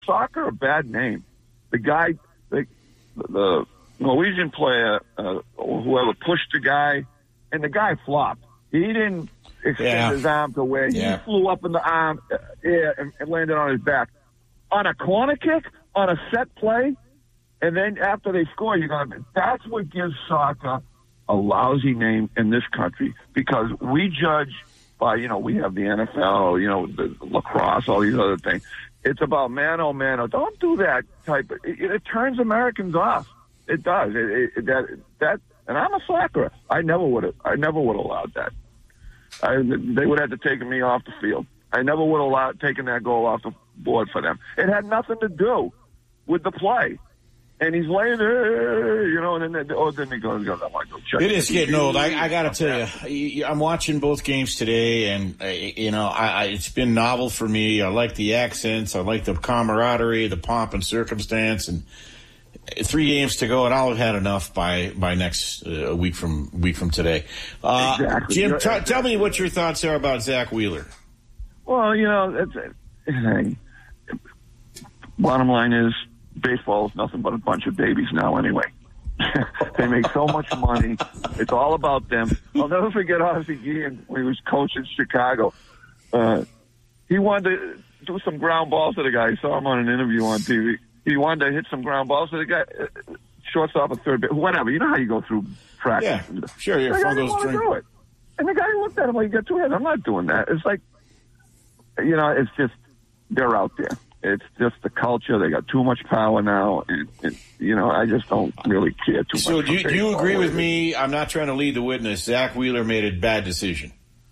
soccer a bad name. The guy, the Norwegian player, or whoever pushed the guy, and the guy flopped. He didn't extend his arm to where he flew up in the arm and landed on his back. On a corner kick, on a set play, and then after they score, that's what gives soccer a lousy name in this country, because we judge by, we have the NFL, the lacrosse, all these other things. It's about mano. Don't do that type of, it turns Americans off. It does. And I'm a soccer. I never would have allowed that. They would have to take me off the field. I never would have allowed taking that goal off the board for them. It had nothing to do with the play. And he's laying there, and then he goes, I want to go check. It is getting old. I got to tell you, I'm watching both games today, and, it's been novel for me. I like the accents. I like the camaraderie, the pomp and circumstance, and 3 games to go, and I'll have had enough by next week from today. Exactly. Jim, tell me what your thoughts are about Zach Wheeler. Well, bottom line is, baseball is nothing but a bunch of babies now anyway. They make so much money. It's all about them. I'll never forget Ozzie Guillen when he was coaching Chicago. He wanted to do some ground balls to the guy. He saw him on an interview on TV. He wanted to hit some ground balls to the guy, shortstop, a third base, whatever. You know how you go through practice. Yeah, sure. The guy didn't want to do it. And the guy looked at him like, you got 2 heads. I'm not doing that. It's like, it's just, they're out there. It's just the culture. They got too much power now, and I just don't really care too much. So do you agree with me? I'm not trying to lead the witness. Zach Wheeler made a bad decision.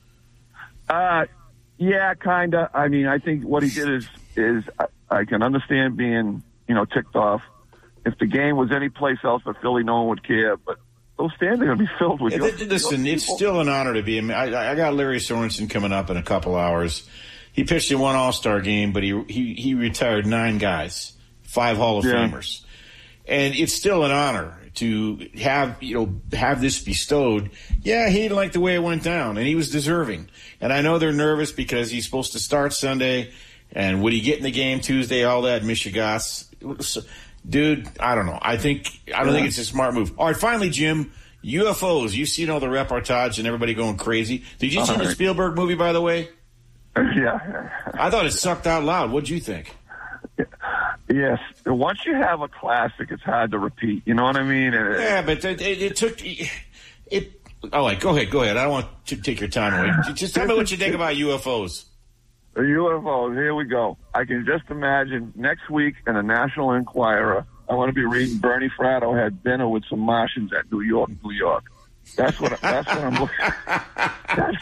Yeah, kind of. I mean, I think what he did is I can understand being, ticked off. If the game was any place else but Philly, no one would care. But those stands are going to be filled with Listen, it's still an honor to be. I got Larry Sorensen coming up in a couple hours. He pitched in 1 All-Star game, but he retired 9 guys, 5 Hall of Famers. And it's still an honor to have this bestowed. Yeah, he didn't like the way it went down, and he was deserving. And I know they're nervous because he's supposed to start Sunday, and would he get in the game Tuesday, all that, Michigas. Dude, I don't know. I don't think it's a smart move. All right, finally, Jim, UFOs. You've seen all the reportage and everybody going crazy. Did you see the Spielberg movie, by the way? Yeah. I thought it sucked out loud. What'd you think? Yes. Once you have a classic, it's hard to repeat. You know what I mean? Yeah, but it took it. All right, go ahead. I don't want to take your time away. Just tell me what you think about UFOs. UFOs. Here we go. I can just imagine next week in the National Enquirer, I want to be reading Bernie Fratto had dinner with some Martians at New York, New York. That's what I'm looking.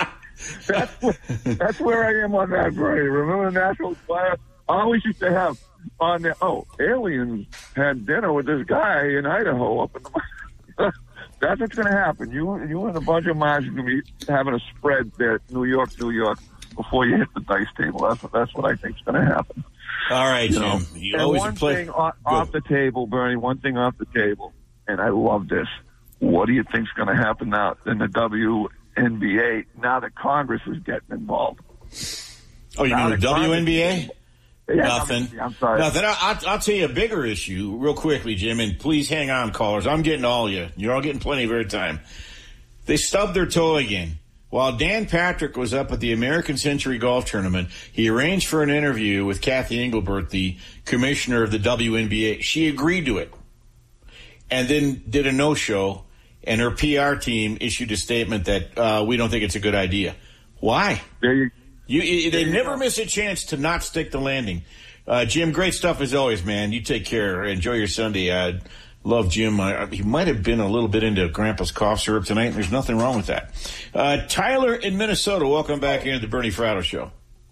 That's where I am on that, Bernie. Remember the National Enquirer? I always used to have on there, aliens had dinner with this guy in Idaho up in the... That's what's going to happen. You and a bunch of Martians are going to be having a spread there at New York, before you hit the dice table. That's what I think is going to happen. All right, Jim. You always one thing off the table, Bernie, one thing off the table, and I love this. What do you think is going to happen now in the WNBA now that Congress is getting involved? Oh, you mean the WNBA? Yeah, Nothing. I'm sorry. Nothing. I'll tell you a bigger issue real quickly, Jim, and please hang on, callers. I'm getting all of you. You're all getting plenty of airtime. They stubbed their toe again. While Dan Patrick was up at the American Century Golf Tournament, he arranged for an interview with Kathy Engelbert, the commissioner of the WNBA. She agreed to it and then did a no-show, and her PR team issued a statement that we don't think it's a good idea. Why? They never miss a chance to not stick the landing. Jim, great stuff as always, man. You take care. Enjoy your Sunday. Love Jim. He might have been a little bit into Grandpa's cough syrup tonight, and there's nothing wrong with that. Tyler in Minnesota, welcome back into the Bernie Fratto Show.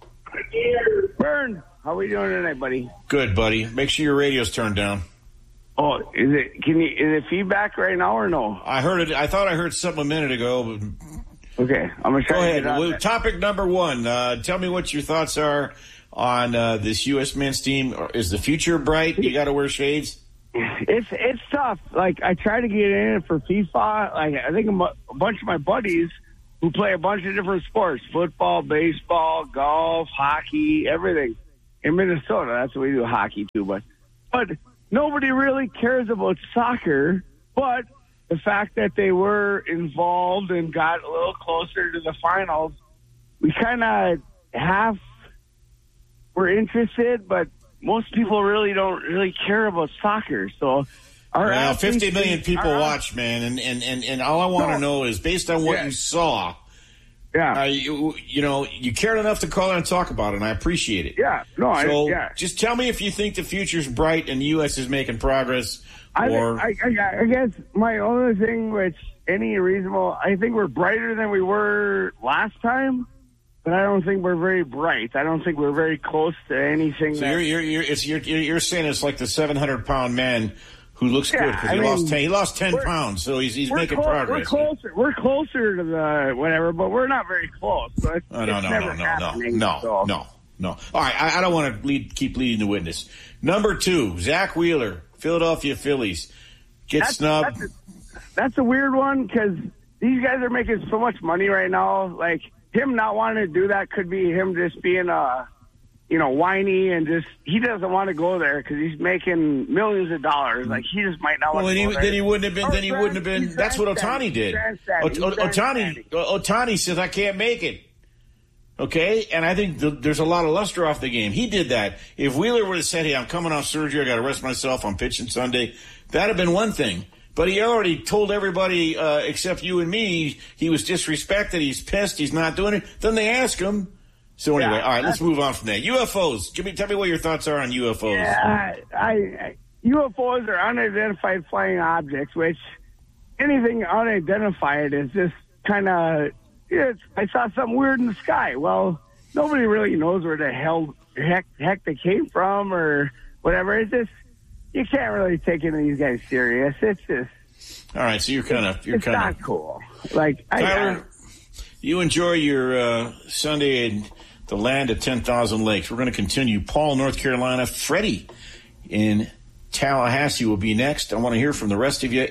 Bern, how are we doing tonight, buddy? Good, buddy. Make sure your radio's turned down. Oh, is it feedback right now or no? I heard it. I thought I heard something a minute ago. Okay, I'm going to try to get on that. Topic number 1. Tell me what your thoughts are on this U.S. men's team. Is the future bright? You got to wear shades? It's tough. Like, I try to get in for FIFA. Like, I think a bunch of my buddies who play a bunch of different sports, football, baseball, golf, hockey, everything. in Minnesota. That's what we do hockey too. But nobody really cares about soccer. But the fact that they were involved and got a little closer to the finals, we kind of we're interested, but most people really don't really care about soccer. So, 50 million people watch, man, and all I want to know is, based on what you saw, you cared enough to call in and talk about it, and I appreciate it. Yeah, just tell me if you think the future's bright and the U.S. is making progress. I guess my only thing, which any reasonable, I think we're brighter than we were last time, but I don't think we're very bright. I don't think we're very close to anything. So you're saying it's like the 700-pound man who looks good because he lost 10 pounds, so he's making progress. We're closer to the whatever, but we're not very close. So No. All right, I don't want to keep leading the witness. Number 2, Zach Wheeler, Philadelphia Phillies, snubbed. That's a weird one because these guys are making so much money right now. Like, him not wanting to do that could be him just being whiny and just he doesn't want to go there because he's making millions of dollars. Like, he just might not want to go there. Then he wouldn't have been. That's what Ohtani did. Ohtani says, I can't make it. Okay, and I think there's a lot of luster off the game. He did that. If Wheeler would have said, hey, I'm coming off surgery, I got to rest myself, I'm pitching Sunday, that'd have been one thing. But he already told everybody, except you and me, he was disrespected, he's pissed, he's not doing it. Then they ask him. So anyway, all right, let's move on from that. UFOs. Tell me what your thoughts are on UFOs. Yeah, UFOs are unidentified flying objects, which anything unidentified is just kind of, I saw something weird in the sky. Well, nobody really knows where the heck they came from or whatever. It's just, you can't really take any of these guys serious. It's just. All right, so you're not cool. Like, Tyler, you enjoy your Sunday in the land of 10,000 lakes. We're going to continue. Paul, North Carolina. Freddie in Tallahassee will be next. I want to hear from the rest of you.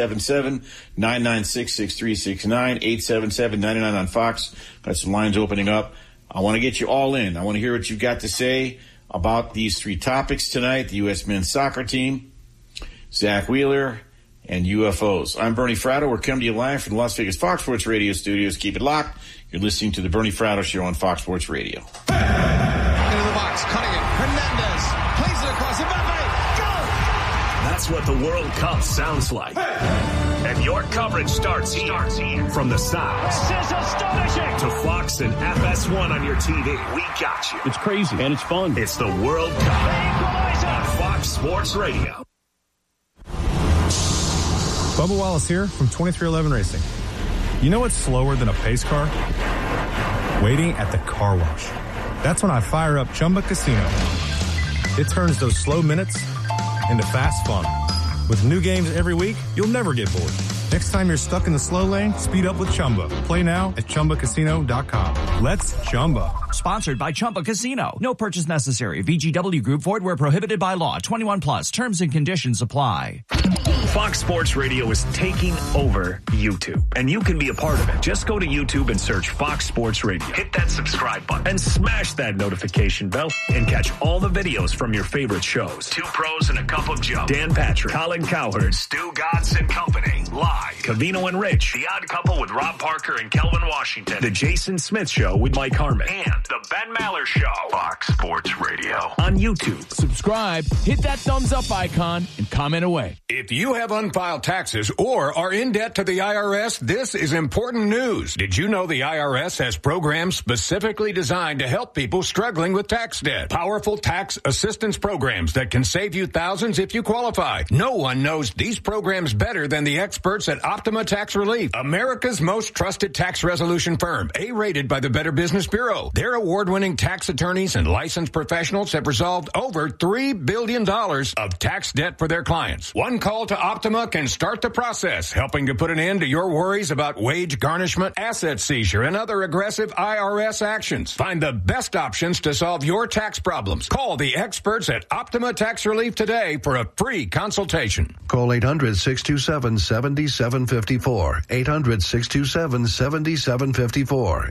877-996-6369. 877-99 on Fox. Got some lines opening up. I want to get you all in. I want to hear what you've got to say about these 3 topics tonight. The U.S. men's soccer team, Zach Wheeler, and UFOs. I'm Bernie Fratto. We're coming to you live from the Las Vegas Fox Sports Radio studios. Keep it locked. You're listening to the Bernie Fratto Show on Fox Sports Radio. Into the box, cutting it. Hernandez plays it across the Mbappe. That's what the World Cup sounds like. And your coverage starts here. From the sounds this is astonishing to Fox and FS1 on your TV. We got you. It's crazy and it's fun. It's the World Cup on Fox Sports Radio. Bubba Wallace here from 2311 Racing. You know what's slower than a pace car? Waiting at the car wash. That's when I fire up Chumba Casino. It turns those slow minutes into fast fun. With new games every week, you'll never get bored. Next time you're stuck in the slow lane, speed up with Chumba. Play now at ChumbaCasino.com. Let's Chumba. Sponsored by Chumba Casino. No purchase necessary. VGW Group. Void where prohibited by law. 21 plus. Terms and conditions apply. Fox Sports Radio is taking over YouTube, and you can be a part of it. Just go to YouTube and search Fox Sports Radio. Hit that subscribe button and smash that notification bell and catch all the videos from your favorite shows. 2 Pros and a Cup of Joe. Dan Patrick, Colin Cowherd, Stu Gatz and Company. Live. Covino and Rich. The Odd Couple with Rob Parker and Kelvin Washington. The Jason Smith Show with Mike Harmon. And The Ben Maller Show. Fox Sports Radio. On YouTube. Subscribe, hit that thumbs up icon, and comment away. If you have unfiled taxes or are in debt to the IRS, this is important news. Did you know the IRS has programs specifically designed to help people struggling with tax debt? Powerful tax assistance programs that can save you thousands if you qualify. No one knows these programs better than the experts at Optima Tax Relief, America's most trusted tax resolution firm, A-rated by the Better Business Bureau. Their award-winning tax attorneys and licensed professionals have resolved over $3 billion of tax debt for their clients. One call to Optima can start the process, helping to put an end to your worries about wage garnishment, asset seizure, and other aggressive IRS actions. Find the best options to solve your tax problems. Call the experts at Optima Tax Relief today for a free consultation. Call 800-627-7070. 800-627-7754. 800-627-7754.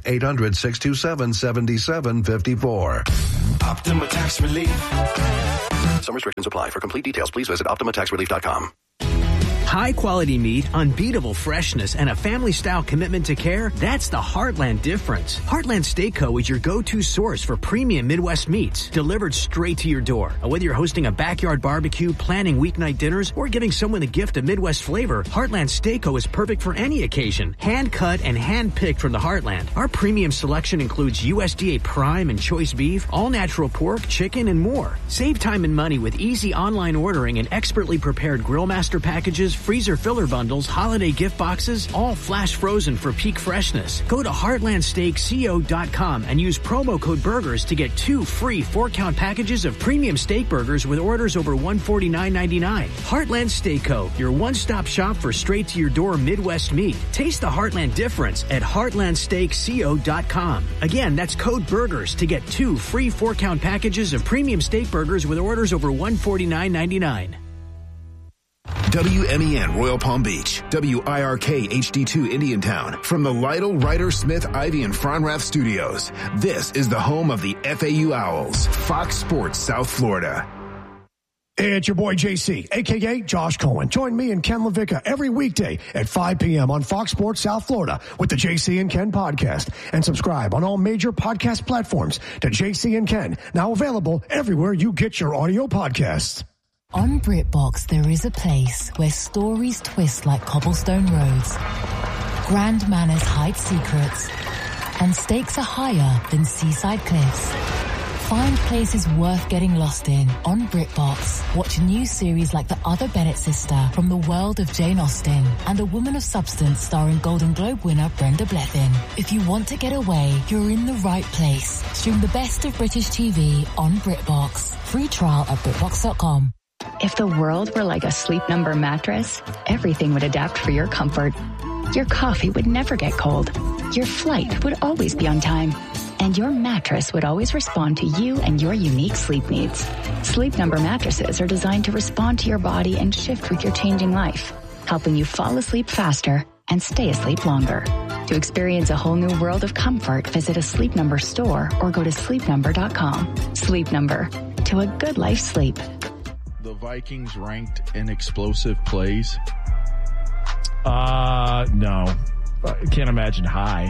800-627-7754. Optima Tax Relief. Some restrictions apply. For complete details, please visit OptimaTaxRelief.com. High-quality meat, unbeatable freshness, and a family-style commitment to care, that's the Heartland difference. Heartland Steakco is your go-to source for premium Midwest meats, delivered straight to your door. Whether you're hosting a backyard barbecue, planning weeknight dinners, or giving someone a gift of Midwest flavor, Heartland Steakco is perfect for any occasion. Hand-cut and hand-picked from the Heartland. Our premium selection includes USDA prime and choice beef, all-natural pork, chicken, and more. Save time and money with easy online ordering and expertly prepared grill master packages, freezer filler bundles, holiday gift boxes, all flash frozen for peak freshness. Go to heartlandsteakco.com and use promo code BURGERS to get 2 free 4-count packages of premium steak burgers with orders over $149.99. Heartland Steakco, your one-stop shop for straight-to-your-door Midwest meat. Taste the Heartland difference at heartlandsteakco.com. Again, that's code BURGERS to get 2 free 4-count packages of premium steak burgers with orders over $149.99. WMEN Royal Palm Beach, WIRK HD2 Indiantown. From the Lytle, Ryder, Smith, Ivy, and Fronrath studios, this is the home of the FAU Owls, Fox Sports South Florida. Hey, it's your boy JC, a.k.a. Josh Cohen. Join me and Ken LaVicka every weekday at 5 p.m. on Fox Sports South Florida with the JC and Ken podcast. And subscribe on all major podcast platforms to JC and Ken, now available everywhere you get your audio podcasts. On BritBox, there is a place where stories twist like cobblestone roads, grand manners hide secrets, and stakes are higher than seaside cliffs. Find places worth getting lost in on BritBox. Watch new series like The Other Bennett Sister from the world of Jane Austen and A Woman of Substance starring Golden Globe winner Brenda Blethyn. If you want to get away, you're in the right place. Stream the best of British TV on BritBox. Free trial at BritBox.com. If the world were like a Sleep Number mattress, everything would adapt for your comfort. Your coffee would never get cold. Your flight would always be on time. And your mattress would always respond to you and your unique sleep needs. Sleep Number mattresses are designed to respond to your body and shift with your changing life, helping you fall asleep faster and stay asleep longer. To experience a whole new world of comfort, visit a Sleep Number store or go to sleepnumber.com. Sleep Number. To a good life's sleep. The Vikings ranked in explosive plays? No. I can't imagine high.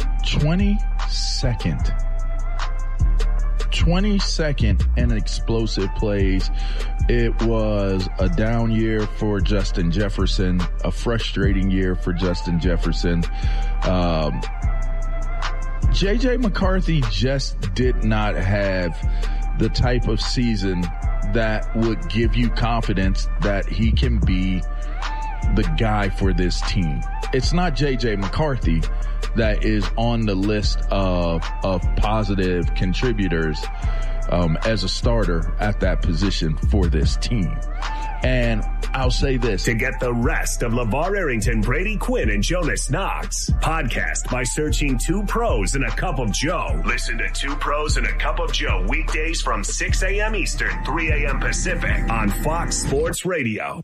22nd in explosive plays. It was a down year for Justin Jefferson, a frustrating year for Justin Jefferson. J.J. McCarthy just did not have the type of season that would give you confidence that he can be the guy for this team. It's not J.J. McCarthy that is on the list of positive contributors as a starter at that position for this team. And I'll say this. To get the rest of LeVar Arrington, Brady Quinn, and Jonas Knox, podcast by searching Two Pros and a Cup of Joe. Listen to Two Pros and a Cup of Joe weekdays from 6 a.m. Eastern, 3 a.m. Pacific on Fox Sports Radio.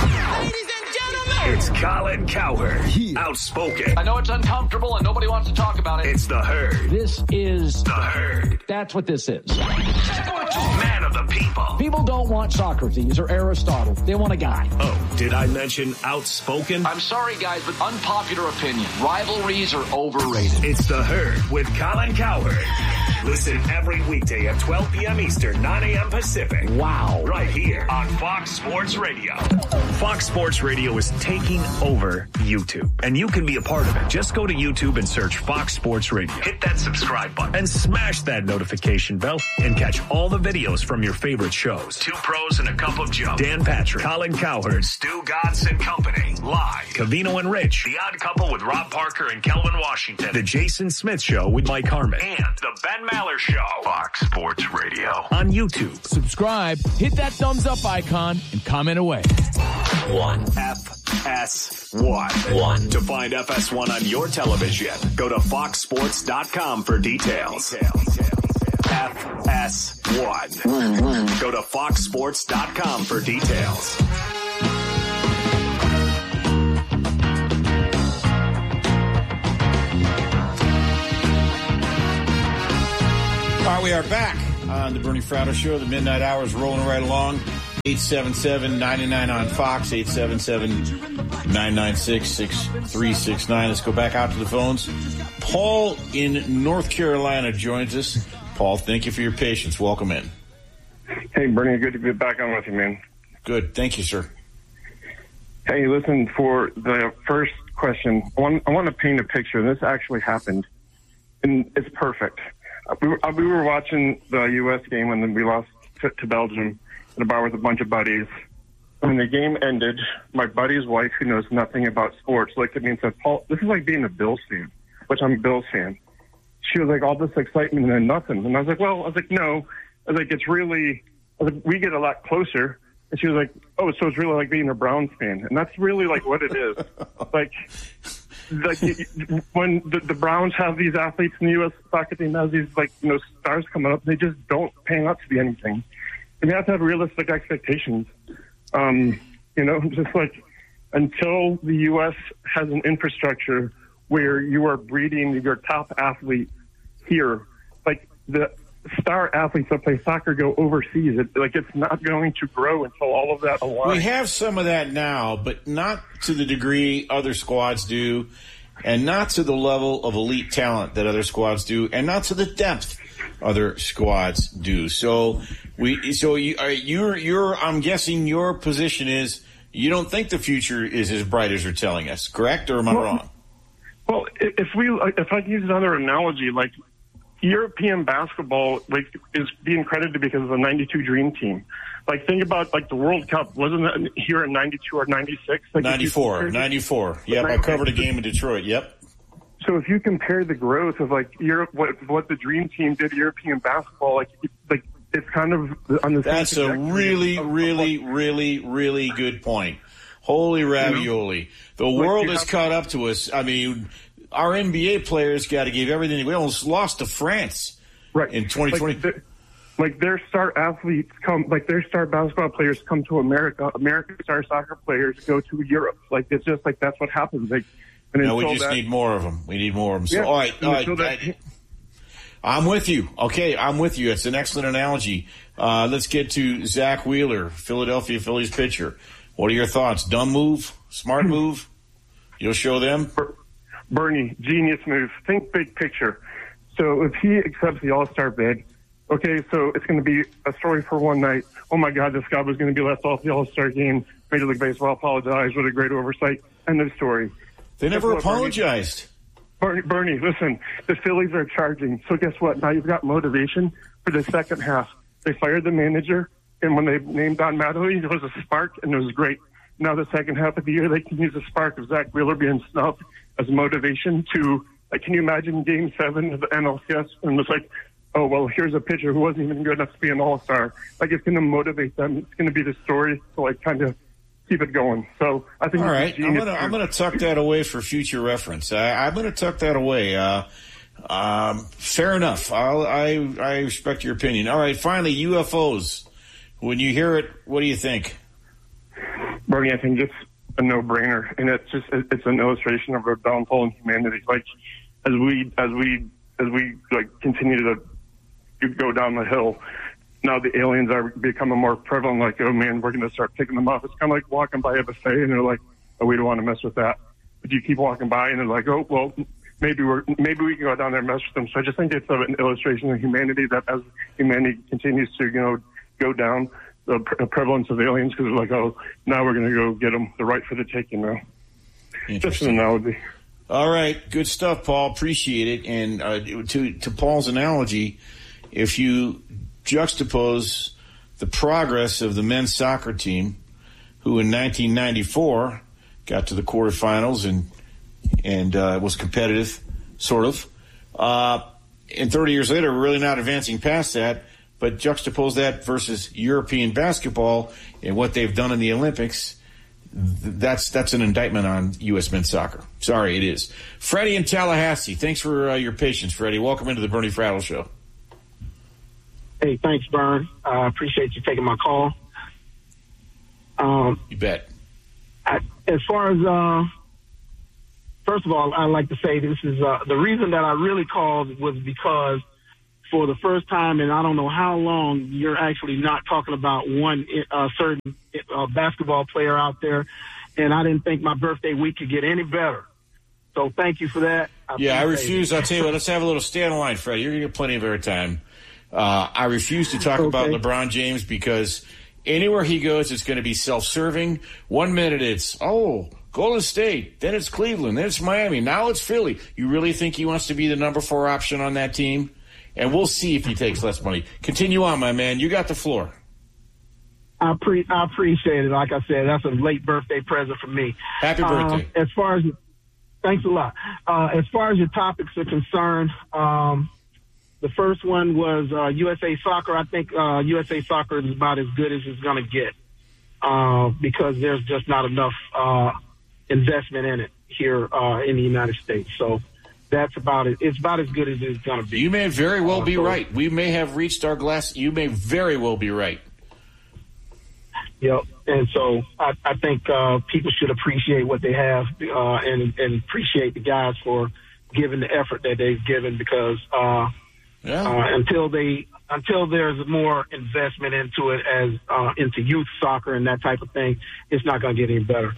It's Colin Cowherd, outspoken. I know it's uncomfortable and nobody wants to talk about it. It's The Herd. This is The Herd. That's what this is. Man of the people. People don't want Socrates or Aristotle. They want a guy. Oh, did I mention outspoken? I'm sorry, guys, but unpopular opinion. Rivalries are overrated. It's The Herd with Colin Cowherd. Listen every weekday at 12 p.m. Eastern, 9 a.m. Pacific. Wow. Right here on Fox Sports Radio. Fox Sports Radio is taking over YouTube, and you can be a part of it. Just go to YouTube and search Fox Sports Radio. Hit that subscribe button and smash that notification bell and catch all the videos from your favorite shows. Two Pros and a Cup of Joe. Dan Patrick, Colin Cowherd, Stu Godson Company. Live. Covino and Rich. The Odd Couple with Rob Parker and Kelvin Washington. The Jason Smith Show with Mike Harmon. And The Ben Maller Show. Fox Sports Radio. On YouTube. Subscribe, hit that thumbs up icon, and comment away. FS1. To find FS1 on your television, go to foxsports.com for details. FS1. Go to foxsports.com for details. right, we are back on the Bernie Fratto Show. The midnight hour is rolling right along. 877-99 on Fox, 877-996-6369. Let's go back out to the phones. Paul in North Carolina joins us. Paul, thank you for your patience. Welcome in. Hey, Bernie, good to be back on with you, man. Good. Thank you, sir. Hey, listen, for the first question, I want to paint a picture. This actually happened, and it's perfect. We were watching the U.S. game when we lost to Belgium in a bar with a bunch of buddies. When the game ended, my buddy's wife, who knows nothing about sports, looked at me and said, Paul, this is like being a Bills fan, which I'm a Bills fan. She was like, all this excitement and then nothing. And I was like, no. I was like, we get a lot closer. And she was like, oh, so it's really like being a Browns fan. And that's really like what it is. like when the Browns have these athletes in the U.S. soccer team has these stars coming up, they just don't pan out to be anything. And you have to have realistic expectations. Just like until the U.S. has an infrastructure where you are breeding your top athlete here, like the star athletes that play soccer go overseas. It's not going to grow until all of that aligns. We have some of that now, but not to the degree other squads do, and not to the level of elite talent that other squads do, and not to the depth other squads do. I'm guessing your position is you don't think the future is as bright as you're telling us, correct? Or am I wrong? Well, if I use another analogy, like European basketball, is being credited because of the '92 Dream Team. Like, think about the World Cup. Wasn't that here in '92 or '96? 94. Yep, I covered a game in Detroit. Yep. So if you compare the growth of Europe, what the Dream Team did, European basketball, it's kind of on the. That's a really, really, really, really good point. Holy ravioli! The world has caught up to us. I mean, our NBA players got to give everything. We almost lost to France, in 2020. Their star athletes their star basketball players come to America. American star soccer players go to Europe. It's just that's what happens. We just need more of them. We need more of them. So, yeah, all right. I'm with you. Okay, I'm with you. It's an excellent analogy. Let's get to Zach Wheeler, Philadelphia Phillies pitcher. What are your thoughts? Dumb move? Smart move? You'll show them? Bernie, genius move. Think big picture. So if he accepts the All-Star bid, okay, so it's going to be a story for one night. Oh, my God, this guy was going to be left off the All-Star game. Major League Baseball apologized. What a great oversight. End of story. They never apologized. Bernie, listen, the Phillies are charging. So guess what? Now you've got motivation for the second half. They fired the manager, and when they named Don Mattingly, there was a spark, and it was great. Now the second half of the year, they can use the spark of Zach Wheeler being snubbed as motivation to, can you imagine Game 7 of the NLCS? And it's oh, well, here's a pitcher who wasn't even good enough to be an all-star. It's going to motivate them. It's going to be the story to, kind of keep it going. So I think. All right, I'm going to tuck that away for future reference. I'm going to tuck that away. Fair enough. I respect your opinion. All right, finally, UFOs. When you hear it, what do you think? Bernie, I think it's a no-brainer, and it's an illustration of our downfall in humanity. As we continue to go down the hill, now the aliens are becoming more prevalent. Oh man, we're going to start picking them up. It's kind of like walking by a buffet, and they're like, oh, we don't want to mess with that. But you keep walking by, and they're like, oh, well, maybe we can go down there and mess with them. So I just think it's an illustration of humanity, that as humanity continues to go down, the prevalence of aliens, because they're like, oh, now we're going to go get them, the right for the taking now. Just an analogy. All right, good stuff, Paul. Appreciate it. And to Paul's analogy, if you juxtapose the progress of the men's soccer team, who in 1994 got to the quarterfinals and was competitive, sort of, and 30 years later, we're really not advancing past that. But juxtapose that versus European basketball and what they've done in the Olympics, that's an indictment on U.S. men's soccer. Sorry, it is. Freddie in Tallahassee, thanks for your patience, Freddie. Welcome into the Bernie Fratto Show. Hey, thanks, Bern. I appreciate you taking my call. You bet. As far as, first of all, I'd like to say this is the reason that I really called was because for the first time, and I don't know how long, you're actually not talking about one certain basketball player out there. And I didn't think my birthday week could get any better. So thank you for that. I refuse. I'll tell you what, let's have a little stay on the line, Freddie. You're going to get plenty of airtime. I refuse to talk about LeBron James because anywhere he goes, it's going to be self-serving. 1 minute it's, Golden State. Then it's Cleveland. Then it's Miami. Now it's Philly. You really think he wants to be the number 4 option on that team? And we'll see if he takes less money. Continue on, my man. You got the floor. I appreciate it. Like I said, that's a late birthday present for me. Happy birthday. Thanks a lot. As far as your topics are concerned, the first one was USA Soccer. I think USA Soccer is about as good as it's going to get because there's just not enough investment in it here in the United States. So that's about it. It's about as good as it's going to be. You may very well be right. We may have reached our glass. You may very well be right. Yep. And so I think people should appreciate what they have and appreciate the guys for giving the effort that they've given because until there's more investment into it as into youth soccer and that type of thing, it's not going to get any better.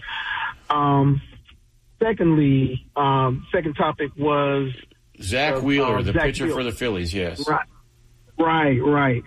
Secondly, second topic was Zach Wheeler, the pitcher for the Phillies. Yes. Right.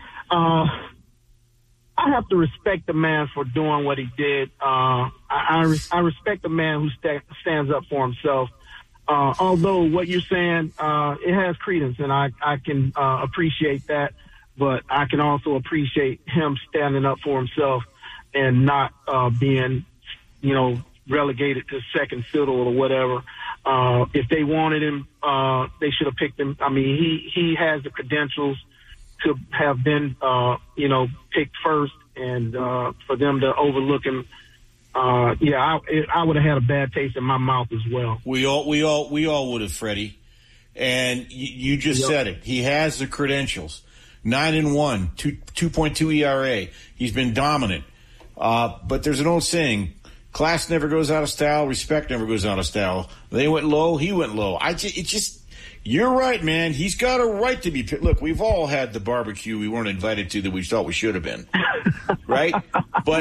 I have to respect the man for doing what he did. I respect the man who stands up for himself. Although what you're saying, it has credence, and I can appreciate that. But I can also appreciate him standing up for himself and not being, relegated to second fiddle or whatever. If they wanted him, they should have picked him. I mean, he has the credentials to have been, picked first, and for them to overlook him, I would have had a bad taste in my mouth as well. We all would have, Freddie. And you just said it. He has the credentials. 9-1, 2.2 ERA. He's been dominant. But there's an old saying: class never goes out of style, respect never goes out of style. They went low, he went low. You're right, man. He's got a right to be. Look, we've all had the barbecue we weren't invited to that we thought we should have been, right? But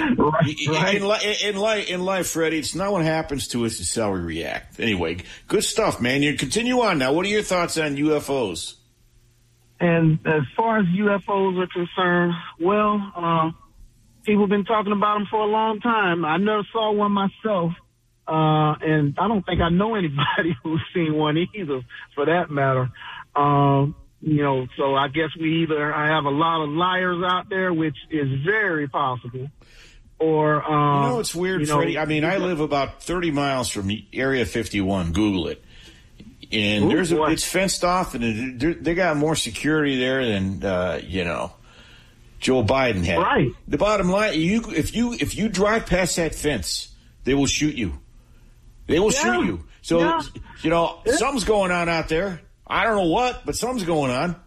in life, Freddie, it's not what happens to us; it's how we react. Anyway, good stuff, man. You continue on now. What are your thoughts on UFOs? And as far as UFOs are concerned, well, people have been talking about them for a long time. I never saw one myself. And I don't think I know anybody who's seen one either, for that matter. So I guess we either have a lot of liars out there, which is very possible, or it's weird, Freddie. I mean, I live about 30 miles from Area 51. Google it, and it's fenced off, and they got more security there than Joe Biden had. Right. The bottom line, if you drive past that fence, they will shoot you. They will shoot you. So, something's going on out there. I don't know what, but something's going on.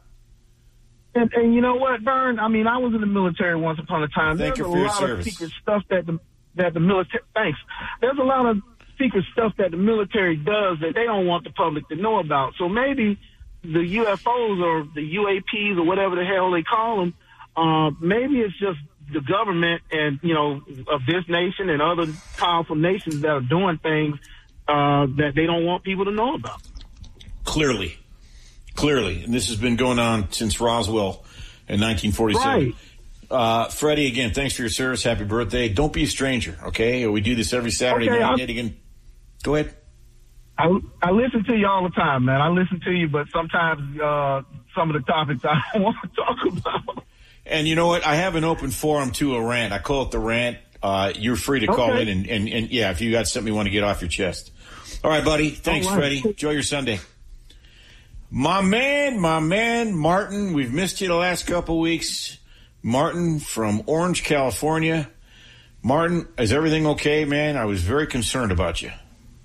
And you know what, Vern? I mean, I was in the military once upon a time. Thank you for your service. There's a lot of secret stuff that the military. Thanks. There's a lot of secret stuff that the military does that they don't want the public to know about. So maybe the UFOs or the UAPs or whatever the hell they call them, maybe it's just the government and, of this nation and other powerful nations that are doing things that they don't want people to know about. Clearly. And this has been going on since Roswell in 1947. Right. Freddie, again, thanks for your service. Happy birthday. Don't be a stranger, okay? We do this every Saturday night. Again, go ahead. I listen to you all the time, man. I listen to you, but sometimes some of the topics I don't want to talk about. And you know what? I have an open forum to a rant. I call it the rant. You're free to call in and if you got something you want to get off your chest. All right, buddy. Thanks, Freddie. Enjoy your Sunday. My man, Martin. We've missed you the last couple of weeks. Martin from Orange, California. Martin, is everything okay, man? I was very concerned about you.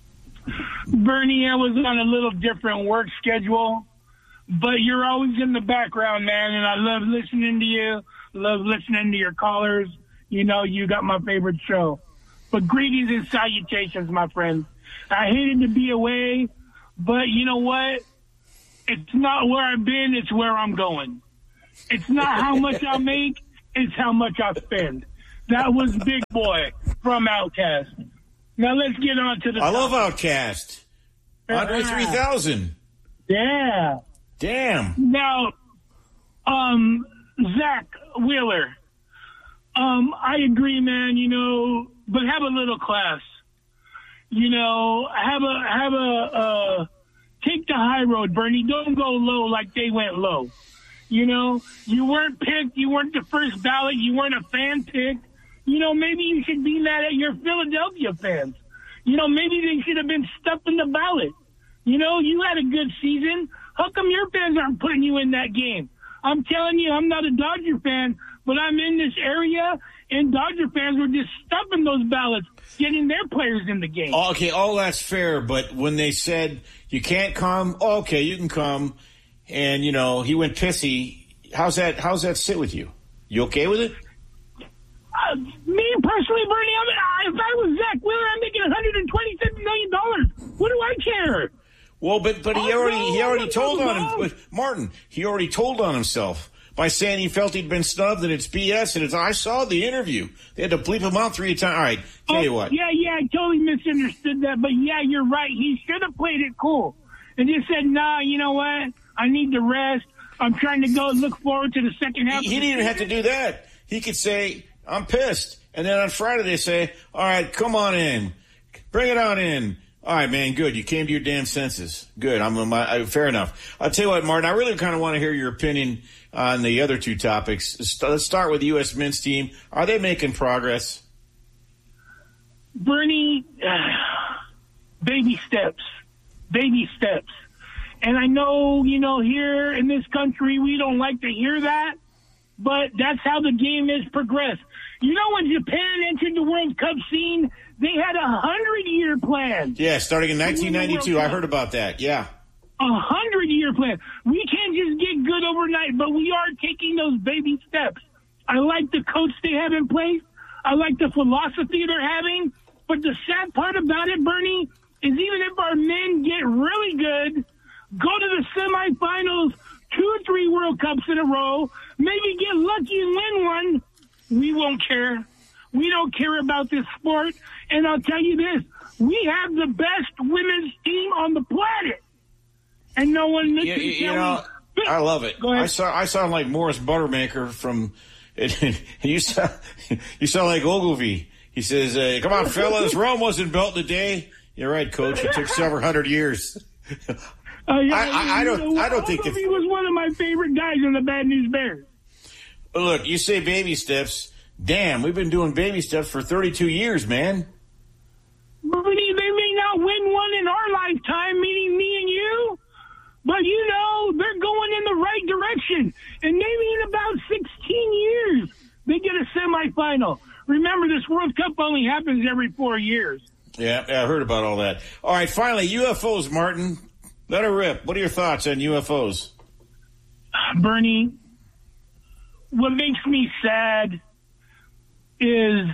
Bernie, I was on a little different work schedule. But you're always in the background, man, and I love listening to you, love listening to your callers. You got my favorite show. But greetings and salutations, my friend. I hated to be away, but you know what? It's not where I've been, it's where I'm going. It's not how much I make, it's how much I spend. That was Big Boy from Outkast. Now let's get on to the I love Outkast. Andre 3000. Yeah. Damn. Now, Zach Wheeler. I agree, man, but have a little class. Take the high road, Bernie. Don't go low like they went low. You weren't picked. You weren't the first ballot. You weren't a fan pick. Maybe you should be mad at your Philadelphia fans. Maybe they should have been stuffed in the ballot. You had a good season. How come your fans aren't putting you in that game? I'm telling you, I'm not a Dodger fan, but I'm in this area, and Dodger fans were just stuffing those ballots, getting their players in the game. Okay, all that's fair, but when they said you can't come, okay, you can come, and, he went pissy, how's that sit with you? You okay with it? Me personally, Bernie, if I was Zach Wheeler, I'm making $127 million. What do I care? Well, but he already told on him. But Martin, he already told on himself by saying he felt he'd been snubbed and it's BS. And I saw the interview. They had to bleep him out 3 times. All right, tell you what. Yeah, I totally misunderstood that. But yeah, you're right. He should have played it cool and just said, nah, you know what? I need to rest. I'm trying to go look forward to the second half. He didn't even have to do that. He could say, I'm pissed. And then on Friday they say, all right, come on in. Bring it on in. All right, man, good. You came to your damn senses. Good. Fair enough. I'll tell you what, Martin, I really kind of want to hear your opinion on the other two topics. Let's start with the U.S. men's team. Are they making progress? Bernie, baby steps. Baby steps. And I know, here in this country, we don't like to hear that, but that's how the game is progressed. When Japan entered the World Cup scene, they had a 100-year plan. Yeah, starting in 1992. I heard about that. Yeah. A 100-year plan. We can't just get good overnight, but we are taking those baby steps. I like the coach they have in place. I like the philosophy they're having. But the sad part about it, Bernie, is even if our men get really good, go to the semifinals, 2 or 3 World Cups in a row, maybe get lucky and win one, we won't care. We don't care about this sport. And I'll tell you this, we have the best women's team on the planet. And no one can tell me. I love it. I sound like Morris Buttermaker from you sound like Ogilvy. He says, come on, fellas, Rome wasn't built in a day. You're right, Coach. It took several hundred years. I don't think he was one of my favorite guys in the Bad News Bears. Look, you say baby steps. Damn, we've been doing baby steps for 32 years, man. Bernie, they may not win one in our lifetime, meaning me and you, but they're going in the right direction. And maybe in about 16 years, they get a semifinal. Remember, this World Cup only happens every 4 years. Yeah, I heard about all that. All right, finally, UFOs, Martin. Let her rip. What are your thoughts on UFOs? Bernie, what makes me sad is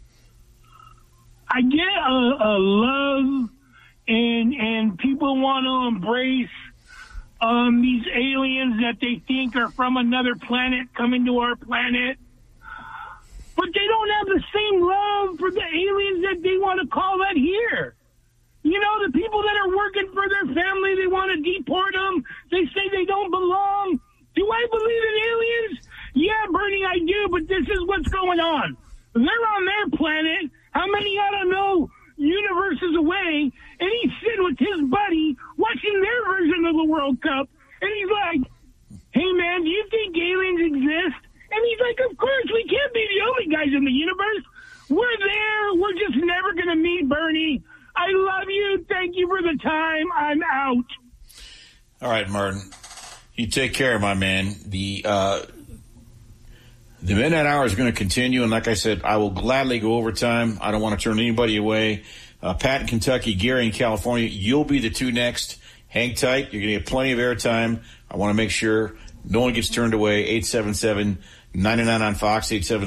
I get a love and people want to embrace these aliens that they think are from another planet coming to our planet. But they don't have the same love for the aliens that they want to call that here. The people that are working for their family, they want to deport them. They say they don't belong. Do I believe in aliens? Yeah, Bernie, I do, but this is what's going on. They're on their planet. How many, I don't know, universes away, and he's sitting with his buddy watching their version of the World Cup, and he's like, hey, man, do you think aliens exist? And he's like, of course, we can't be the only guys in the universe. We're there. We're just never going to meet, Bernie. I love you. Thank you for the time. I'm out. All right, Martin. You take care, my man. The Midnight Hour is going to continue, and like I said, I will gladly go overtime. I don't want to turn anybody away. Pat in Kentucky, Gary in California, you'll be the two next. Hang tight. You're going to get plenty of airtime. I want to make sure no one gets turned away. 877-99 on Fox,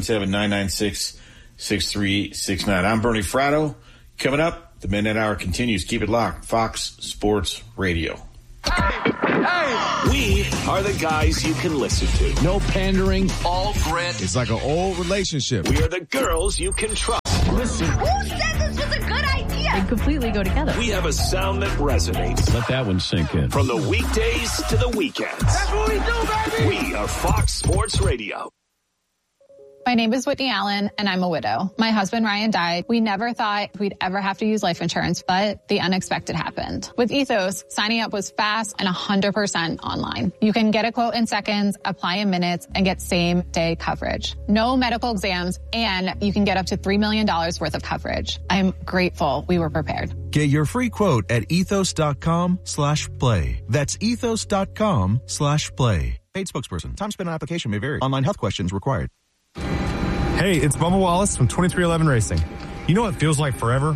877-996-6369. I'm Bernie Fratto. Coming up, the Midnight Hour continues. Keep it locked. Fox Sports Radio. Hey! We are the guys you can listen to. No pandering, all grit. It's like an old relationship. We are the girls you can trust. Listen. Who said this was a good idea? They completely go together. We have a sound that resonates. Let that one sink in. From the weekdays to the weekends. That's what we do, baby! We are Fox Sports Radio. My name is Whitney Allen, and I'm a widow. My husband, Ryan, died. We never thought we'd ever have to use life insurance, but the unexpected happened. With Ethos, signing up was fast and 100% online. You can get a quote in seconds, apply in minutes, and get same-day coverage. No medical exams, and you can get up to $3 million worth of coverage. I'm grateful we were prepared. Get your free quote at ethos.com/play. That's ethos.com/play. Paid spokesperson. Time spent on application may vary. Online health questions required. Hey, it's Bubba Wallace from 2311 Racing. You know what feels like forever?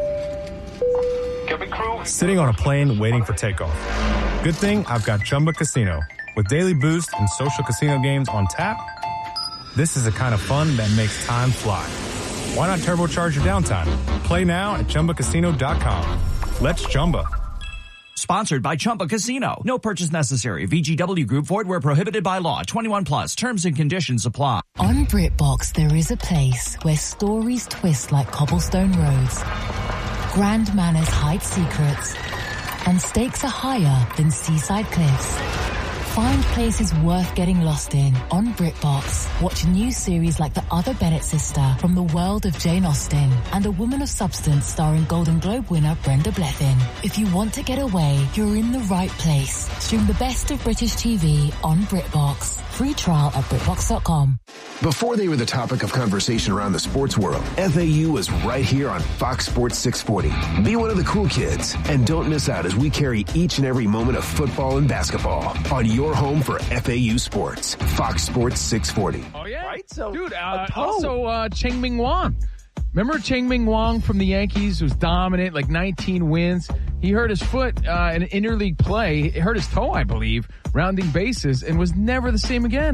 Sitting on a plane waiting for takeoff. Good thing I've got Chumba Casino. With daily boost and social casino games on tap, this is the kind of fun that makes time fly. Why not turbocharge your downtime? Play now at ChumbaCasino.com. Let's Chumba. Sponsored by Chumba Casino. No purchase necessary. VGW Group. Void where prohibited by law. 21 plus. Terms and conditions apply. On BritBox, there is a place where stories twist like cobblestone roads, grand manners hide secrets, and stakes are higher than seaside cliffs. Find places worth getting lost in on BritBox. Watch new series like The Other Bennett Sister from the world of Jane Austen and A Woman of Substance starring Golden Globe winner Brenda Blethyn. If you want to get away, you're in the right place. Stream the best of British TV on BritBox. Free trial at BritBox.com. Before they were the topic of conversation around the sports world, FAU is right here on Fox Sports 640. Be one of the cool kids, and don't miss out as we carry each and every moment of football and basketball on your home for FAU sports. Fox Sports 640. Oh, yeah? Right? So, dude, also Cheng-Ming Wang. Remember Cheng-Ming Wang from the Yankees was dominant, like 19 wins. He hurt his foot in an interleague play. He hurt his toe, I believe, rounding bases, and was never the same again.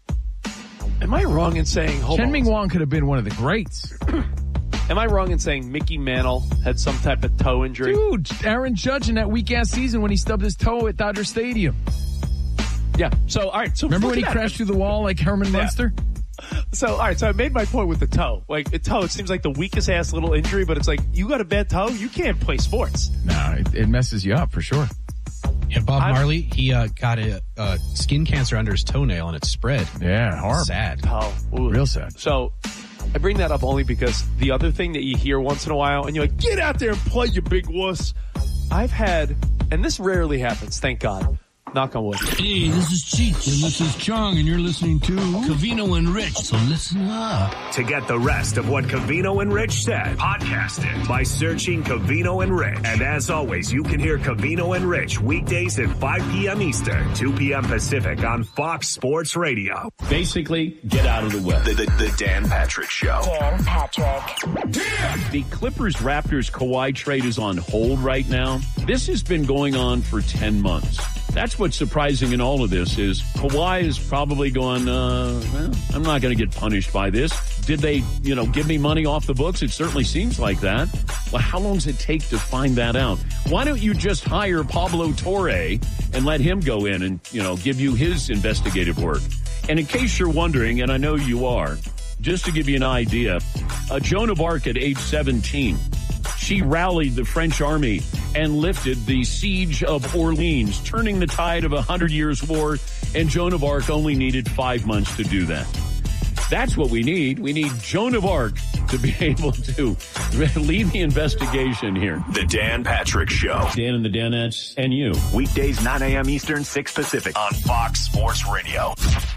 Am I wrong in saying... Cheng-Ming Wang could have been one of the greats. Am I wrong in saying Mickey Mantle had some type of toe injury? Dude, Aaron Judge in that weak-ass season when he stubbed his toe at Dodger Stadium. Yeah, so, all right. So remember when he crashed through the wall like Herman Munster? So, all right, so I made my point with the toe. Like, the toe, it seems like the weakest-ass little injury, but it's like, you got a bad toe, you can't play sports. No, it messes you up for sure. Yeah, Bob Marley, he got a skin cancer under his toenail, and it spread. Yeah, horrible. Sad. Oh, real sad. So, I bring that up only because the other thing that you hear once in a while, and you're like, get out there and play, you big wuss. I've had, and this rarely happens, thank God. Knock on wood. Hey, this is Cheech, and this is Chong, and you're listening to Covino and Rich, so listen up. To get the rest of what Covino and Rich said, podcast it by searching Covino and Rich. And as always, you can hear Covino and Rich weekdays at 5 p.m. Eastern, 2 p.m. Pacific on Fox Sports Radio. Basically, get out of the way. The Dan Patrick Show. Dan Patrick. The Clippers-Raptors Kawhi trade is on hold right now. This has been going on for 10 months. That's what's surprising in all of this is Kawhi is probably going, well, I'm not going to get punished by this. Did they, give me money off the books? It certainly seems like that. Well, how long does it take to find that out? Why don't you just hire Pablo Torre and let him go in and, give you his investigative work? And in case you're wondering, and I know you are, just to give you an idea, Joan of Arc at age 17, she rallied the French army and lifted the siege of Orleans, turning the tide of 100 Years' War, and Joan of Arc only needed 5 months to do that. That's what we need. We need Joan of Arc to be able to lead the investigation here. The Dan Patrick Show. Dan and the Danettes and you. Weekdays 9 a.m. Eastern, 6 Pacific on Fox Sports Radio.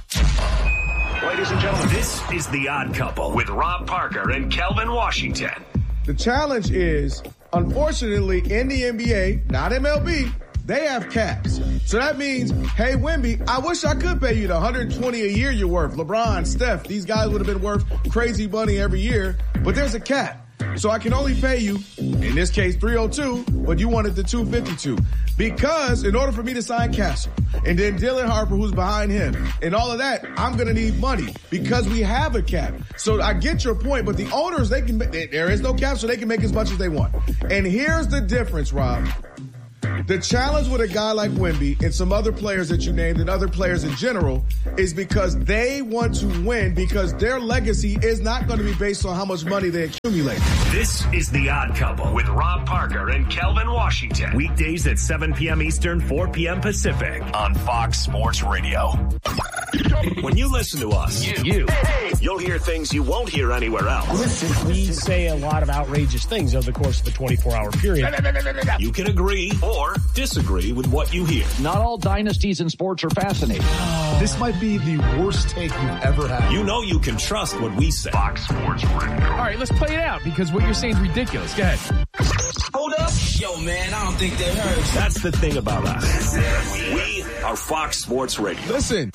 Ladies and gentlemen, this is The Odd Couple with Rob Parker and Kelvin Washington. The challenge is, unfortunately, in the NBA, not MLB, they have caps. So that means, hey, Wemby, I wish I could pay you the $120 a year you're worth. LeBron, Steph, these guys would have been worth crazy money every year, but there's a cap. So I can only pay you, in this case, $302, but you wanted the $252. Because in order for me to sign Castle, and then Dylan Harper, who's behind him, and all of that, I'm going to need money because we have a cap. So I get your point, but the owners, there is no cap, so they can make as much as they want. And here's the difference, Rob. The The challenge with a guy like Wemby and some other players that you named and other players in general is because they want to win because their legacy is not going to be based on how much money they accumulate. This is The Odd Couple with Rob Parker and Kelvin Washington. Weekdays at 7 p.m. Eastern, 4 p.m. Pacific on Fox Sports Radio. When you listen to us, you'll hear things you won't hear anywhere else. We say a lot of outrageous things over the course of the 24-hour period. You can agree or disagree with what you hear. Not all dynasties in sports are fascinating. This might be the worst take you've ever had. You know you can trust what we say. Fox Sports Radio. All right, let's play it out because what you're saying is ridiculous. Go ahead. Hold up. Yo, man, I don't think that hurts. That's the thing about us. We are Fox Sports Radio. Listen.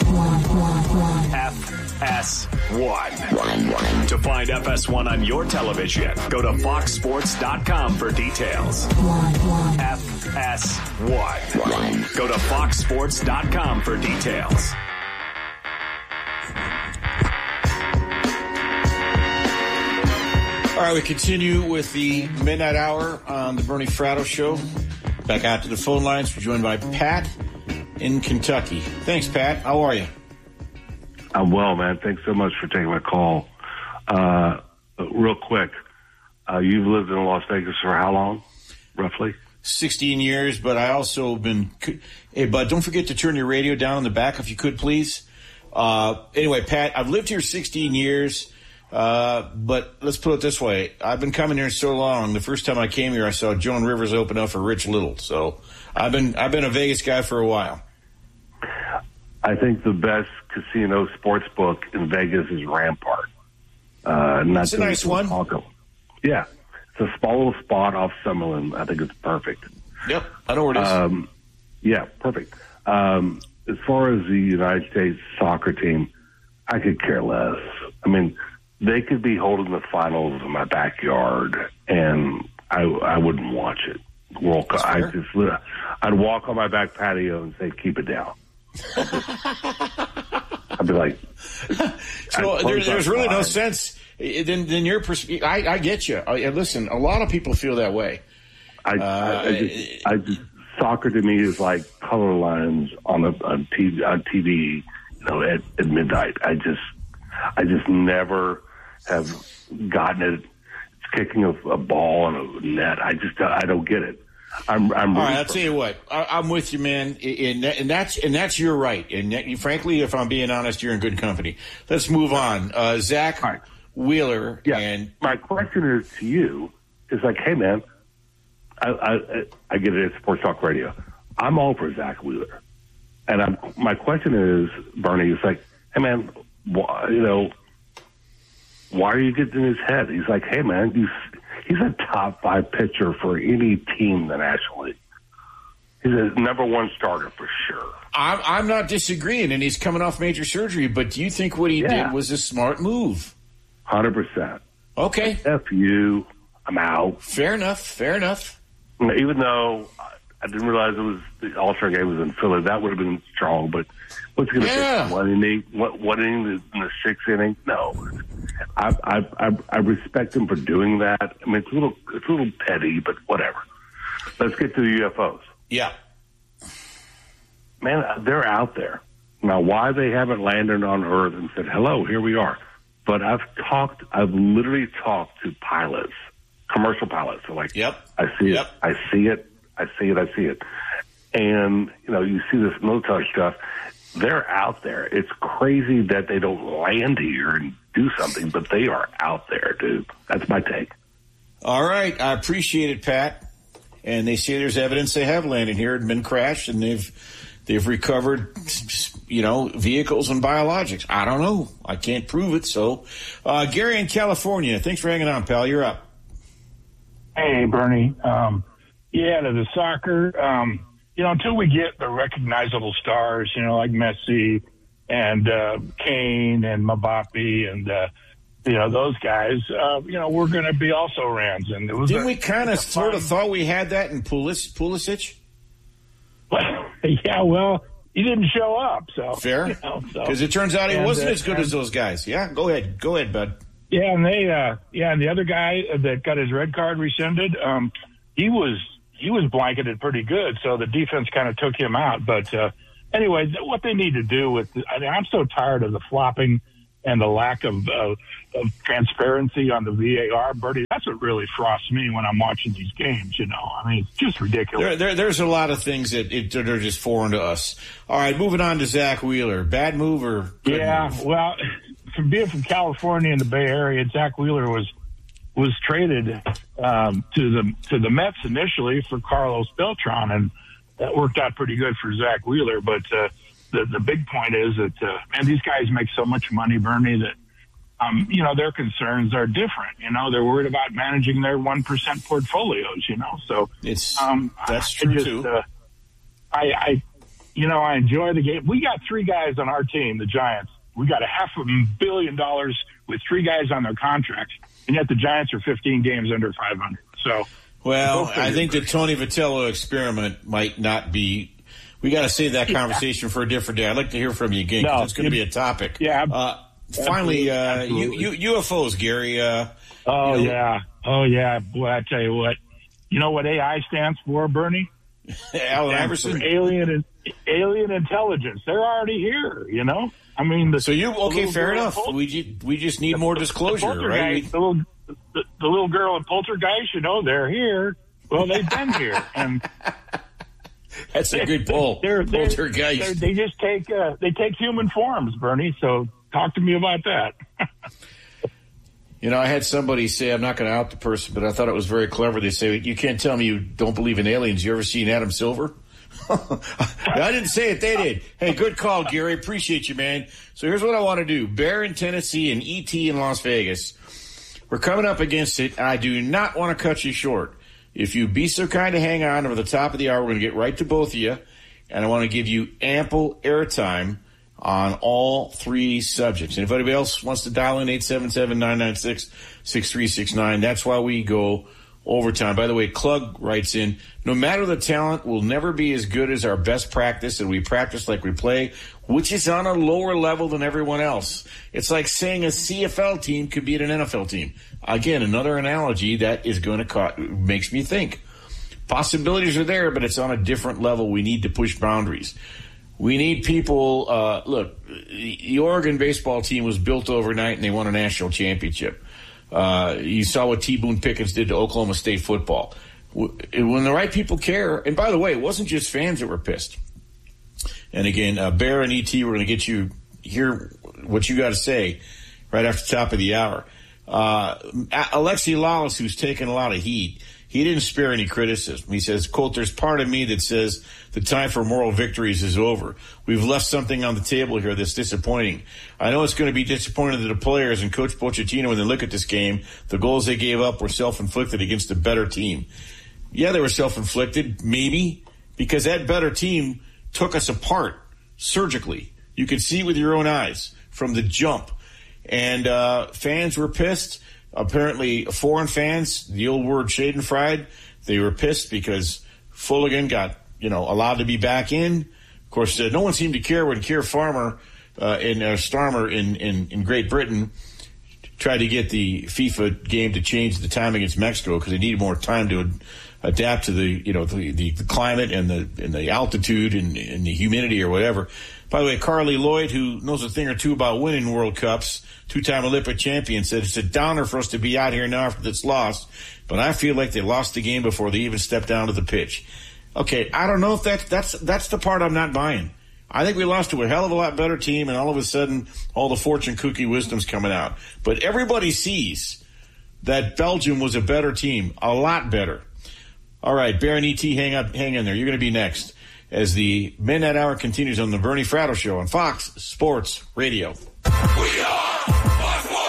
FS1. To find FS1 on your television, go to foxsports.com for details. FS1. Go to foxsports.com for details. All right, we continue with the Midnight Hour on the Bernie Fratto Show. Back out to the phone lines. We're joined by Pat in Kentucky. Thanks, Pat. How are you? I'm well, man. Thanks so much for taking my call. Real quick, you've lived in Las Vegas for how long, roughly? 16 years, but I also been... Hey, bud, don't forget to turn your radio down in the back if you could, please. Anyway, Pat, I've lived here 16 years, but let's put it this way. I've been coming here so long. The first time I came here, I saw Joan Rivers open up for Rich Little. So I've been a Vegas guy for a while. I think the best casino sports book in Vegas is Rampart. That's a nice one. Yeah. It's a small little spot off Summerlin. I think it's perfect. Yep. I know where it is. Yeah, perfect. As far as the United States soccer team, I could care less. I mean, they could be holding the finals in my backyard, and I wouldn't watch it. World Cup. I'd walk on my back patio and say, keep it down. I'd be like, so there's really no sense in your perspective. I get you. Listen, a lot of people feel that way. Soccer to me is like color lines on TV, at midnight. I just never have gotten it. It's kicking a ball in a net. I don't get it. I'm all right, I'll tell you what. I'm with you, man, and that's your right. And frankly, if I'm being honest, you're in good company. Let's move on. Zach Wheeler. Yeah. And my question is to you is like, hey, man, I get it at Sports Talk Radio. I'm all for Zach Wheeler, and my question is, Bernie, is like, hey, man, why are you getting in his head? He's like, hey, man, he's a top 5 pitcher for any team in the National League. He's a number 1 starter for sure. I'm not disagreeing, and he's coming off major surgery, but do you think what he did was a smart move? 100%. Okay. F you. I'm out. Fair enough. Even though I didn't realize the All-Star game was in Philly, that would have been strong, but what's going to take one inning in the 6th inning? No. I respect him for doing that. I mean, it's a little petty, but whatever. Let's get to the UFOs. Yeah. Man, they're out there. Now, why they haven't landed on Earth and said, hello, here we are. But I've literally talked to pilots, commercial pilots. So like, I see it. And, you see this military stuff. They're out there. It's crazy that they don't land here and do something, but they are out there, dude. That's my take. All right. I appreciate it, Pat. And they say there's evidence they have landed here and been crashed, and they've recovered, vehicles and biologics. I don't know. I can't prove it. So, Gary in California, thanks for hanging on, pal. You're up. Hey, Bernie. To the soccer, until we get the recognizable stars, like Messi and Kane and Mbappe and, those guys, we're going to be also Rams. And didn't we kind of sort of thought we had that in Pulisic? Yeah, well, he didn't show up. So fair, because it turns out he wasn't as good as those guys. Yeah, go ahead, bud. Yeah, and and the other guy that got his red card rescinded, he was he was blanketed pretty good, so the defense kind of took him out. But anyway, what they need to do I'm so tired of the flopping and the lack of transparency on the VAR, Bertie. That's what really frosts me when I'm watching these games, I mean, it's just ridiculous. There's a lot of things that are just foreign to us. All right, moving on to Zach Wheeler. Bad move or good move? Well, from being from California in the Bay Area, Zach Wheeler was traded to the Mets initially for Carlos Beltran, and that worked out pretty good for Zach Wheeler, but the big point is that, these guys make so much money, Bernie, that, their concerns are different. They're worried about managing their 1% portfolios, so it's, that's true too. I enjoy the game. We got 3 guys on our team, the Giants. We got $500 million with 3 guys on their contracts, and yet the Giants are 15 games under 500. So, well, I think the Tony Vitello experiment might not be. We got to save that conversation for a different day. I'd like to hear from you again because it's going to be a topic. Yeah. Finally, UFOs, Gary. Yeah. Oh, yeah. Boy, I tell you what. You know what AI stands for, Bernie? Alan Iverson? Alien intelligence. They're already here, I mean, fair enough. We just need more disclosure, right? The little girl in Poltergeist, they're here. Well, they've been here. And that's a good pull. Poltergeist. They just take human forms, Bernie. So talk to me about that. I had somebody say, I'm not going to out the person, but I thought it was very clever. They say, you can't tell me you don't believe in aliens. You ever seen Adam Silver? I didn't say it. They did. Hey, good call, Gary. Appreciate you, man. So here's what I want to do. Bear in Tennessee and E.T. in Las Vegas. We're coming up against it. I do not want to cut you short. If you be so kind to hang on over the top of the hour, we're going to get right to both of you. And I want to give you ample airtime on all 3 subjects. And if anybody else wants to dial in, 877-996-6369. That's why we go overtime. By the way, Klug writes in, no matter the talent, we'll never be as good as our best practice, and we practice like we play, which is on a lower level than everyone else. It's like saying a CFL team could beat an NFL team. Again, another analogy that is going to makes me think. Possibilities are there, but it's on a different level. We need to push boundaries. We need people, look, the Oregon baseball team was built overnight and they won a national championship. You saw what T. Boone Pickens did to Oklahoma State football. When the right people care, and by the way, it wasn't just fans that were pissed. And again, Bear and E.T., we're going to get you hear what you got to say right after the top of the hour. Alexi Lawless, who's taken a lot of heat, he didn't spare any criticism. He says, quote, there's part of me that says the time for moral victories is over. We've left something on the table here that's disappointing. I know it's going to be disappointing to the players and Coach Pochettino when they look at this game. The goals they gave up were self-inflicted against a better team. Yeah, they were self-inflicted, maybe, because that better team took us apart surgically. You could see it with your own eyes from the jump. And fans were pissed. Apparently, foreign fans, the old word schadenfreude, they were pissed because Fulligan got, allowed to be back in. Of course, no one seemed to care when Keir Starmer in Great Britain tried to get the FIFA game to change the time against Mexico because they needed more time to adapt to the climate and the altitude and the humidity or whatever. By the way, Carly Lloyd, who knows a thing or two about winning World Cups, 2-time Olympic champion, said it's a downer for us to be out here now after this loss, but I feel like they lost the game before they even stepped down to the pitch. Okay, I don't know if that's the part I'm not buying. I think we lost to a hell of a lot better team, and all of a sudden, all the fortune cookie wisdom's coming out. But everybody sees that Belgium was a better team, a lot better. All right, Bear and E.T., hang in there. You're going to be next as the Midnight Hour continues on the Bernie Fratto Show on Fox Sports Radio. We are Fox Sports.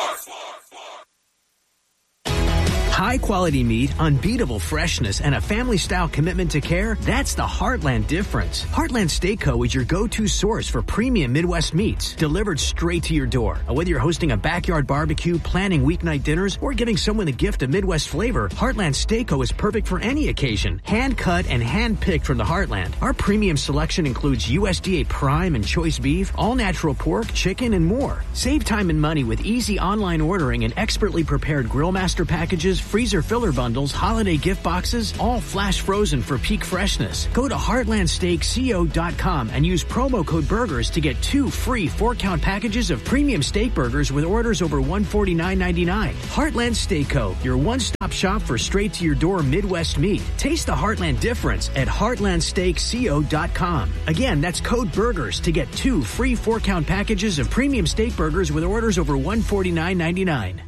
High quality meat, unbeatable freshness, and a family-style commitment to care, that's the Heartland difference. Heartland Steak Co. is your go-to source for premium Midwest meats, delivered straight to your door. Whether you're hosting a backyard barbecue, planning weeknight dinners, or giving someone a gift of Midwest flavor, Heartland Steak Co. is perfect for any occasion. Hand-cut and hand-picked from the Heartland. Our premium selection includes USDA prime and choice beef, all-natural pork, chicken, and more. Save time and money with easy online ordering and expertly prepared Grill Master packages freezer filler bundles, holiday gift boxes, all flash frozen for peak freshness. Go to heartlandsteakco.com and use promo code BURGERS to get 2 free 4-count packages of premium steak burgers with orders over $149.99. Heartland Steak Co., your one-stop shop for straight-to-your-door Midwest meat. Taste the Heartland difference at heartlandsteakco.com. Again, that's code BURGERS to get 2 free 4-count packages of premium steak burgers with orders over $149.99.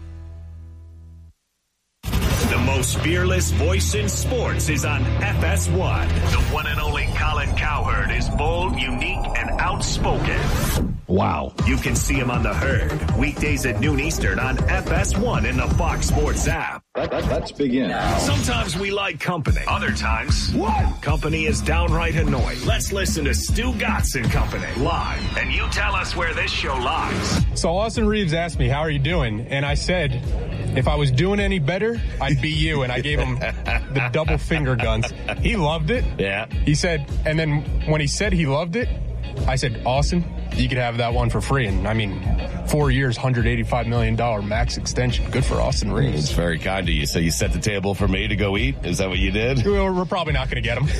The most fearless voice in sports is on FS1. The one and only Colin Cowherd is bold, unique, and outspoken. Wow. You can see him on The Herd, weekdays at noon Eastern on FS1 in the Fox Sports app. Let's begin. Sometimes we like company. Other times, company is downright annoying. Let's listen to Stu Gatz and Company live, and you tell us where this show lies. So Austin Reeves asked me, how are you doing? And I said, if I was doing any better, I'd be you. And I gave him the double finger guns. He loved it. Yeah. He said, and then when he said he loved it, I said, Austin, you could have that one for free. And I mean, 4 years, $185 million max extension. Good for Austin Reeves. It's very kind of you. So you set the table for me to go eat? Is that what you did? We're probably not going to get him.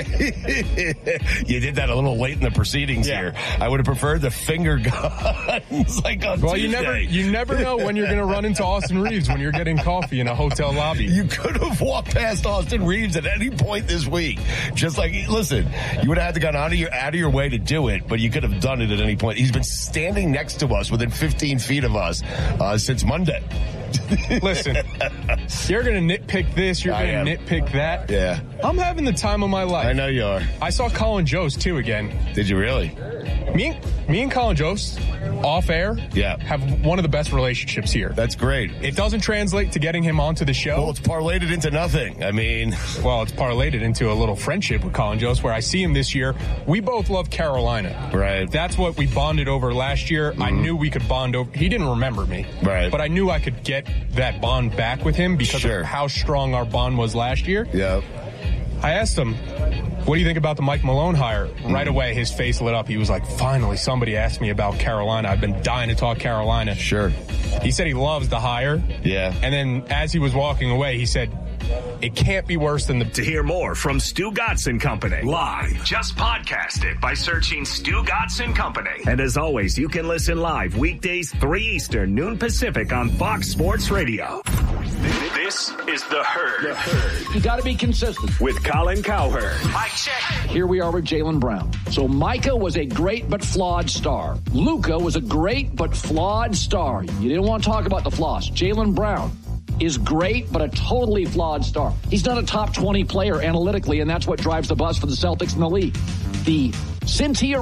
You did that a little late in the proceedings here. I would have preferred the finger guns like on Tuesday. you never know when you're going to run into Austin Reeves when you're getting coffee in a hotel lobby. You could have walked past Austin Reeves at any point this week. Just like, listen, you would have had to gone out of your way to do it, but you could have done it at any point. He's been standing next to us within 15 feet of us since Monday. Listen, you're going to nitpick this, you're going to nitpick that. Yeah. I'm having the time of my life. I know you are. I saw Colin Jost, too, again. Did you really? Me and Colin Jost, off air, have one of the best relationships here. That's great. It doesn't translate to getting him onto the show. Well, it's parlayed into nothing. I mean... Well, it's parlayed into a little friendship with Colin Jost, where I see him this year. We both love Carolina. Right. That's what we bonded over last year. I knew we could bond over... He didn't remember me. Right. But I knew I could get that bond back with him because of how strong our bond was last year. Yep. I asked him, what do you think about the Mike Malone hire? Right away, his face lit up. He was like, finally, somebody asked me about Carolina. I've been dying to talk Carolina. Sure. He said he loves the hire. Yeah. And then as he was walking away, he said, it can't be worse than the... To hear more from Stu Gatz and Company live, just podcast it by searching Stu Gatz and Company. And as always, you can listen live weekdays 3 Eastern, noon Pacific on Fox Sports Radio. This is The Herd. You got to be consistent. With Colin Cowherd. Mike check. Here we are with Jaylen Brown. So Micah was a great but flawed star. Luka was a great but flawed star. You didn't want to talk about the flaws. Jaylen Brown is great, but a totally flawed star. He's not a top 20 player analytically, and that's what drives the bus for the Celtics in the league. Since he has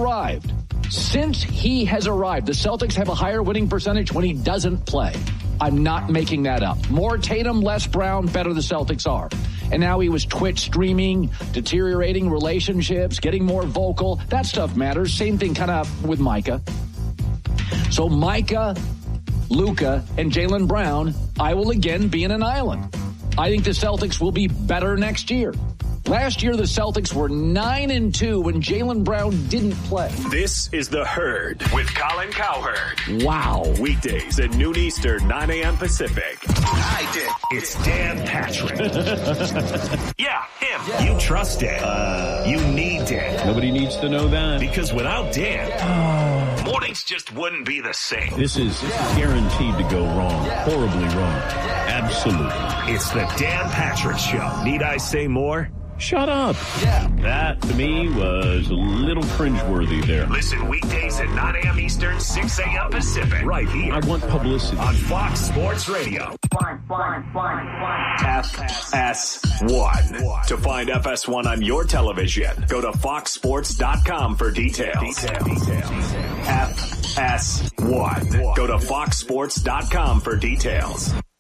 arrived, the Celtics have a higher winning percentage when he doesn't play. I'm not making that up. More Tatum, less Brown, better the Celtics are. And now he was Twitch streaming, deteriorating relationships, getting more vocal. That stuff matters. Same thing kind of with Micah. So Micah, Luka, and Jaylen Brown, I will again be in an island. I think the Celtics will be better next year. Last year, the Celtics were 9-2 when Jaylen Brown didn't play. This is The Herd with Colin Cowherd. Wow. Weekdays at noon Eastern, 9 a.m. Pacific. I did. It's Dan Patrick. Yeah, him. Yeah. You trust Dan. You need Dan. Nobody needs to know that. Because without Dan, mornings just wouldn't be the same. This is guaranteed to go wrong. Horribly wrong. Absolutely. It's the Dan Patrick Show. Need I say more? Shut up. Yeah. That, to me, was a little cringeworthy there. Listen weekdays at 9 a.m. Eastern, 6 a.m. Pacific. Right here. I want publicity. On Fox Sports Radio. FS1. To find FS1 on your television, go to foxsports.com for details. FS1. Go to foxsports.com for details.